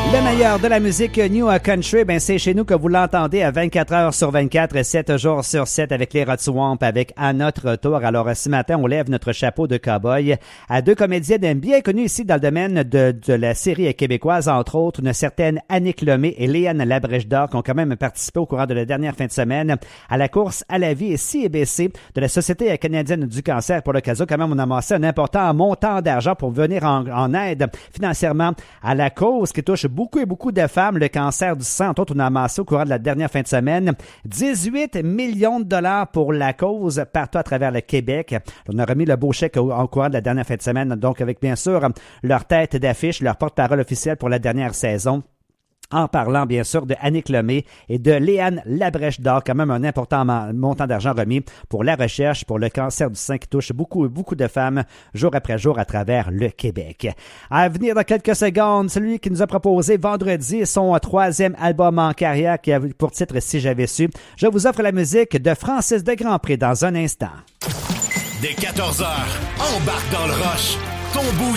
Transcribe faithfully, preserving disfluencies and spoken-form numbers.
Le meilleur de la musique New Country, ben c'est chez nous que vous l'entendez à vingt-quatre heures sur vingt-quatre, sept jours sur sept avec les Rod Swamp, avec à notre tour. Alors ce matin, on lève notre chapeau de cow-boy à deux comédiennes bien connues ici dans le domaine de, de la série québécoise, entre autres une certaine Annick Lemay et Léane Labrèche-Dard qui ont quand même participé au courant de la dernière fin de semaine à la course à la vie C B C de la Société canadienne du cancer. Pour l'occasion, quand même, on a amassé un important montant d'argent pour venir en, en aide financièrement à la cause qui touche beaucoup et beaucoup de femmes, le cancer du sang. Entre autres, on a amassé au courant de la dernière fin de semaine dix-huit millions de dollars pour la cause partout à travers le Québec. On a remis le beau chèque au, au courant de la dernière fin de semaine, donc avec bien sûr leur tête d'affiche, leur porte-parole officielle pour la dernière saison. En parlant, bien sûr, de Annick Lemay et de Léane Labrèche-Dard, quand même un important montant d'argent remis pour la recherche pour le cancer du sein qui touche beaucoup, beaucoup de femmes jour après jour à travers le Québec. À venir dans quelques secondes, celui qui nous a proposé vendredi son troisième album en carrière qui a pour titre « Si j'avais su ». Je vous offre la musique de Francis de Grandpré dans un instant. Dès quatorze heures, embarque dans le rush. Ton boost